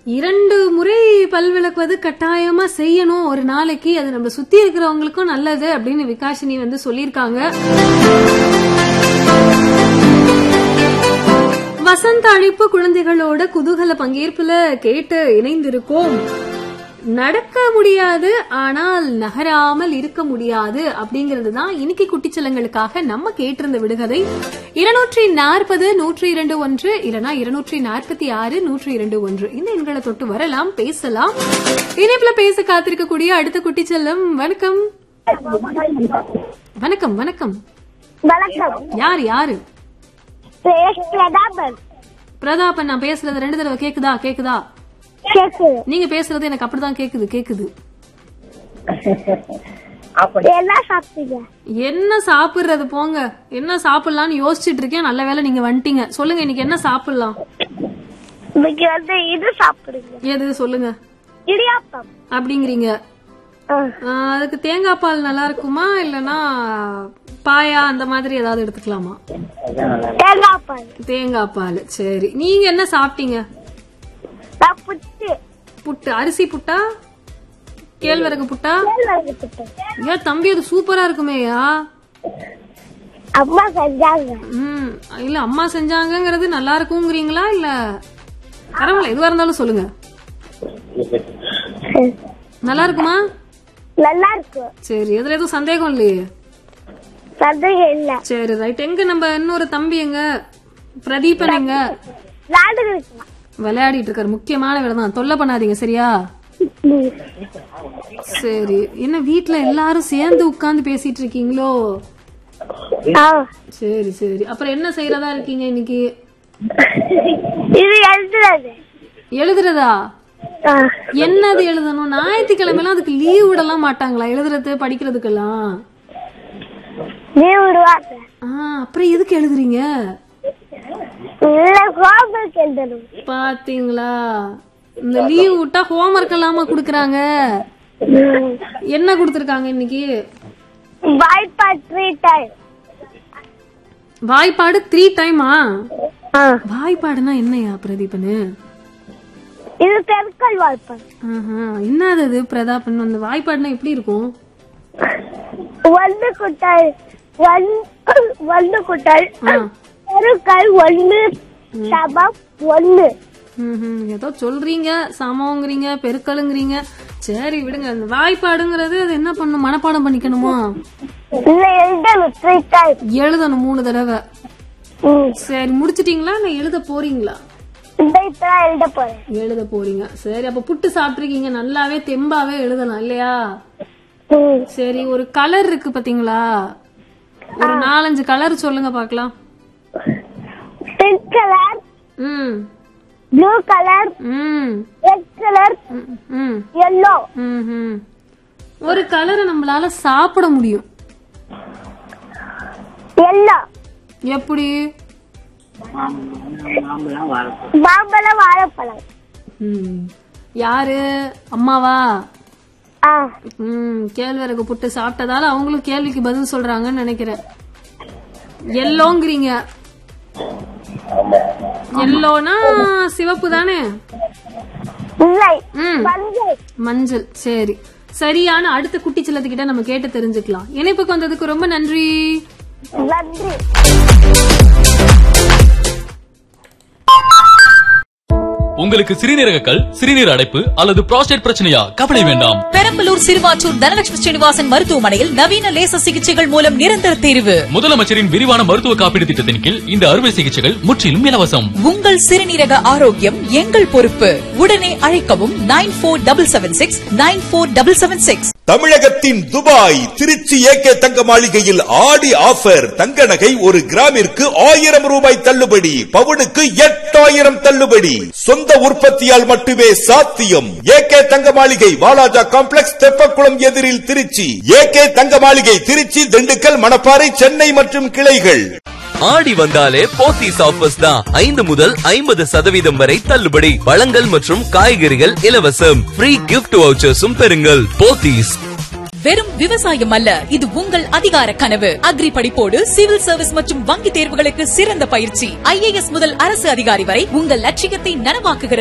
2 முறை பல் விளக்குவது கட்டாயமா செய்யணும் ஒரு நாளைக்கு. அது நம்ம சுத்தி இருக்கிறவங்களுக்கும் நல்லது அப்படின்னு விகாஷினி சொல்லியிருக்காங்க. வசந்த அழைப்பு குழந்தைகளோட குதூகல பங்கேற்புல கேட்டு இணைந்திருக்கோம். நடக்க முடியாது ஆனால் நகராமல் இருக்க முடியாது அப்படிங்கறது தான் இன்னைக்கு குட்டிச்சலங்களுக்காக நம்ம கேட்டிருந்த விடுகதை. 240 102 இல்லனா 246 102 இந்த எண்களை தொட்டு வரலாம், பேசலாம். இணைப்புல பேச காத்திருக்கக்கூடிய அடுத்த குட்டிச்செல்லம். வணக்கம். வணக்கம். வணக்கம். யாரு யாரு? பிரதாபன். நான் பேசுறது 2 தடவை கேக்குதா? கேக்குதா? நீங்க பேசுறது எனக்கு அப்படிதான் கேக்குது. என்ன சாப்பிடுறது போங்க. என்ன சாப்பிடலாம்னு யோசிச்சுட்டு இருக்கேன். நல்ல வேளை நீங்க வந்துட்டீங்க. சொல்லுங்க, இன்னைக்கு என்ன சாப்பிடலாம்? எது சொல்லுங்க. இடியாப்பம் அப்படிங்கிறீங்க. அதுக்கு தேங்காய் பால் நல்லா இருக்குமா இல்லனா பாயா அந்த மாதிரி ஏதாவது எடுத்துக்கலாமா? தேங்காய் பால். சரி, நீங்க என்ன சாப்பிட்டீங்க? புட்டு. அரிசி புட்டா கேழ்வரகு புட்டா? ஏன் தம்பி, அது சூப்பரா இருக்குமேயா. அம்மா செஞ்சாங்க. இல்ல அம்மா செஞ்சாங்கங்கிறது நல்லா இருக்குங்கிறீங்களா இல்ல பரவாயில்ல எதுவா இருந்தாலும் சொல்லுங்க. நல்லா இருக்குமா? நல்லா இருக்கு. சரி, அதுல எதுவும் சந்தேகம் இல்லையே? சந்தேகம் இல்ல. சரி, ரைட். எங்க நம்ம இன்னொரு தம்பி எங்க? பிரதீபன் எங்க? விளையாடிட்டு இருக்காரு. முக்கியமான வேலை தான், தொல்லை பண்ணாதீங்க சரியா? சரி, என்ன வீட்டுல எல்லாரும் சேர்ந்து உட்கார்ந்து பேசிட்டு இருக்கீங்களோ? சரி சரி. அப்புறம் என்ன செய்யறதா இருக்கீங்க இன்னைக்கு? எழுதுறதா? என்னது எழுதணும்? ஞாயிற்றுக்கிழமை எல்லாம் அதுக்கு லீவ் விடலாம் மாட்டாங்களா? எழுதுறது படிக்கிறதுக்கெல்லாம் அப்புறம் எதுக்கு எழுதுறீங்க? பாத்தீங்களா, இந்த லீவ் விட்டா ஹோம்ஒர்க் எல்லாம குடுக்கறாங்க. என்ன குடுத்திருக்காங்க இன்னைக்கு? வாய்ப்பாடு 3 டைமா? வாய்ப்பாடுனா என்னையா பிரதீபனு? இது பெருக்கல் வாய்ப்பாடு. என்னது இது பிரதாபன்? அந்த வாய்ப்பாடுனா எப்படி இருக்கும்? ஒன்று கூட்டல் பெருக்கல் 1 சமம் 1. ஏதோ சொல்றீங்க, சமங்கிறீங்க, பெருக்கலுங்கிறீங்க. சரி விடுங்க. அந்த வாய்ப்பாடுங்கிறது அது என்ன பண்ணும்? மனப்பாடம் பண்ணிக்கணுமா? எழுதணும் 3 தடவை. சரி, முடிச்சிட்டீங்களா இல்ல எழுத போறீங்களா? எழுத போறீங்க. சரி, அப்ப புட்டு சாப்பிட்டுருக்கீங்க, நல்லாவே தெம்பாவே எழுதலாம் இல்லையா? சரி, ஒரு கலர் இருக்கு பாத்தீங்களா? ஒரு 4-5 கலர் சொல்லுங்க பாக்கலாம். Pink colour, blue colour, red colour, yellow. ஒரு கலரை நம்மளால சாப்பிட முடியும். yellow. எப்படி? மாம்பழம், வாழைப்பழம். யாரு? அம்மாவா? கேழ்வரகு புட்டு சாப்பிட்டதால அவங்களும் கேள்விக்கு பதில் சொல்றாங்கன்னு நினைக்கிறேன். எல்லோங்கிறீங்க. எல்லோனா சிவப்பு தானே? மஞ்சள். சரி, சரியான அடுத்த குட்டி செல்லத்துக்கிட்ட நம்ம கேட்டு தெரிஞ்சுக்கலாம். இணைப்புக்கு வந்ததுக்கு ரொம்ப நன்றி. நன்றி. உங்களுக்கு சிறுநீரக கல், சிறுநீர் அடைப்பு அல்லது புரோஸ்டேட் பிரச்சனையா? கவலை வேண்டாம். பெரம்பலூர் சிறுவாச்சூர் தனலட்சுமி ஸ்ரீனிவாசன் மருத்துவமனையில் நவீன லேசர் சிகிச்சைகள் மூலம் நிரந்தர தீர்வு. முதலமைச்சரின் விரிவான மருத்துவ காப்பீடு திட்டத்தின் கீழ் இந்த அறுவை சிகிச்சைகள் முற்றிலும் இலவசம். உங்கள் சிறுநீரக ஆரோக்கியம் எங்கள் பொறுப்பு. உடனே அழைக்கவும் 9477694776. தமிழகத்தின் துபாய் திருச்சி ஏகே தங்க மாளிகையில் ஆடி ஆஃபர். தங்க நகை 1 கிராமிற்கு 1000 ரூபாய் தள்ளுபடி, பவுனுக்கு 8000 தள்ளுபடி. சொந்த உற்பத்தியால் மட்டுமே சாத்தியம். ஏகே தங்க மாளிகை, வாலாஜா காம்ப்ளெக்ஸ், தெப்பக்குளம் எதிரில் திருச்சி. ஏகே தங்க மாளிகை திருச்சி, திண்டுக்கல், மணப்பாறை, சென்னை மற்றும் கிளைகள். ஆடி வந்தாலே போத்தீஸ் ஆஃபர்ஸ் தான். 5 முதல் 50% வரை தள்ளுபடி. பழங்கள் மற்றும் காய்கறிகள் இலவசம். ஃப்ரீ கிஃப்ட் வவுச்சர்ஸும் பெறுங்கள். போத்தீஸ். வெறும் விவசாயம் அல்ல, இது உங்கள் அதிகார கனவு. அக்ரி படிப்போடு சிவில் சர்வீஸ் மற்றும் வங்கி தேர்வுகளுக்கு சிறந்த பயிற்சி. IAS முதல் அரசு அதிகாரி வரை உங்கள் லட்சியத்தை நனவாக்குகிறது.